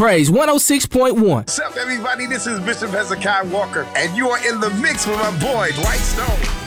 Praise 106.1. What's up, everybody? This is Bishop Hezekiah Walker, and you are in the mix with my boy, Dwight Stone.